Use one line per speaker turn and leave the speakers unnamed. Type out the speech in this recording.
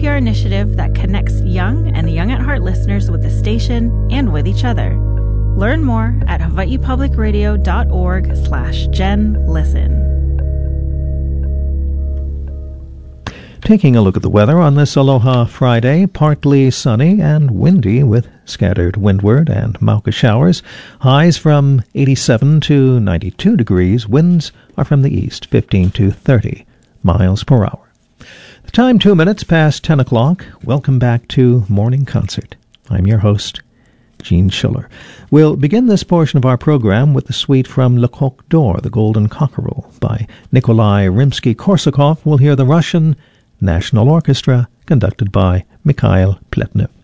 NPR initiative that connects young and young at heart listeners with the station and with each other. Learn more at hawaiipublicradio.org/GenListen.
Taking a look at the weather on this Aloha Friday, partly sunny and windy with scattered windward and Mauka showers. Highs from 87 to 92 degrees. Winds are from the east, 15 to 30 miles per hour. The time 2 minutes past 10 o'clock. Welcome back to Morning Concert. I'm your host, Gene Schiller. We'll begin this portion of our program with the suite from Le Coq d'Or, The Golden Cockerel, by Nikolai Rimsky-Korsakov. We'll hear the Russian National Orchestra, conducted by Mikhail Pletnev.